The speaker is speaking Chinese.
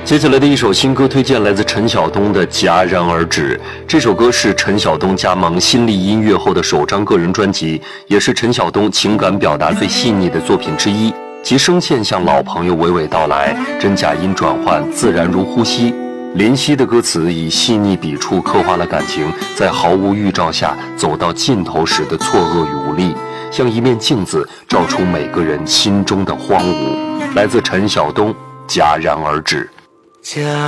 接下来的一首新歌推荐来自陈晓东的《戛然而止》。这首歌是陈晓东加盟新力音乐后的首张个人专辑，也是陈晓东情感表达最细腻的作品之一。其声线像老朋友娓娓道来，真假音转换自然如呼吸。林夕的歌词以细腻笔触刻画了感情在毫无预兆下走到尽头时的错愕与无力，像一面镜子照出每个人心中的荒芜。来自陈晓东《戛然而止》。